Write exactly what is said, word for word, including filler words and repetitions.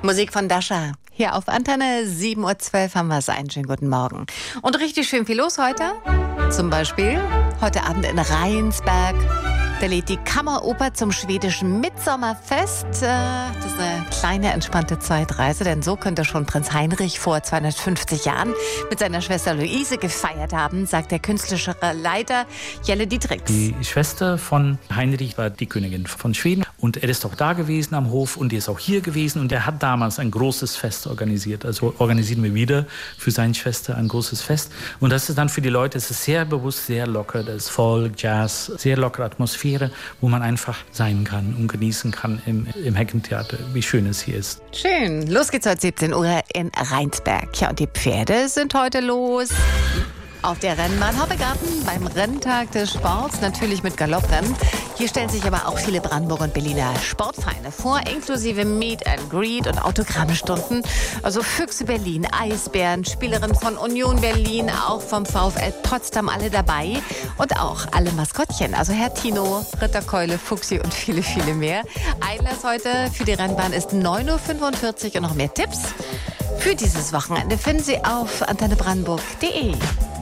Musik von Dasha. Hier auf Antenne sieben Uhr zwölf haben wir es. Einen schönen guten Morgen. Und richtig schön viel los heute. Zum Beispiel heute Abend in Rheinsberg. Da lädt die Kammeroper zum schwedischen Mitsommerfest. Das ist eine kleine, entspannte Zeitreise, denn so könnte schon Prinz Heinrich vor zweihundertfünfzig Jahren mit seiner Schwester Luise gefeiert haben, sagt der künstlerische Leiter Jelle Dietrichs. Die Schwester von Heinrich war die Königin von Schweden und er ist auch da gewesen am Hof und er ist auch hier gewesen und er hat damals ein großes Fest organisiert. Also organisieren wir wieder für seine Schwester ein großes Fest und das ist dann für die Leute, es ist sehr bewusst, sehr locker, das ist Folk, Jazz, sehr lockere Atmosphäre, wo man einfach sein kann und genießen kann im, im Heckentheater, wie schön es hier ist. Schön. Los geht's heute siebzehn Uhr in Rheinsberg. Ja, und die Pferde sind heute los. Auf der Rennbahn Hoppegarten beim Renntag des Sports, natürlich mit Galopprennen. Hier stellen sich aber auch viele Brandenburg- und Berliner Sportvereine vor, inklusive Meet and Greet und Autogrammstunden. Also Füchse Berlin, Eisbären, Spielerinnen von Union Berlin, auch vom VfL Potsdam, alle dabei. Und auch alle Maskottchen, also Herr Tino, Ritterkeule, Fuchsi und viele, viele mehr. Einlass heute für die Rennbahn ist neun Uhr fünfundvierzig und noch mehr Tipps für dieses Wochenende finden Sie auf antenne brandenburg punkt de.